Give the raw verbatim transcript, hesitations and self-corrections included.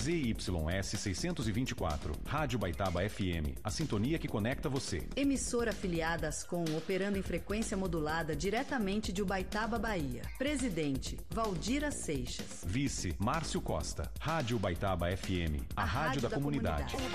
Z Y S seiscentos e vinte e quatro, Rádio Baitaba F M, a sintonia que conecta você. Emissora afiliada à Ascom, operando em frequência modulada diretamente de Ubaitaba, Bahia. Presidente, Valdira Seixas. Vice, Márcio Costa. Rádio Baitaba F M, a, a rádio, rádio da, da comunidade. comunidade.